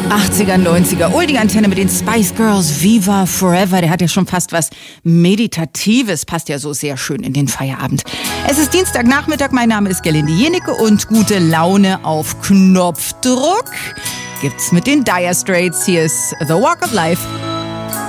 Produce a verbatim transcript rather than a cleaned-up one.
achtziger, neunziger, Oldie Antenne mit den Spice Girls, Viva Forever. Der hat ja schon fast was Meditatives, passt ja so sehr schön in den Feierabend. Es ist Dienstagnachmittag, mein Name ist Gerlinde Jenicke und gute Laune auf Knopfdruck gibt's mit den Dire Straits. Hier ist The Walk of Life.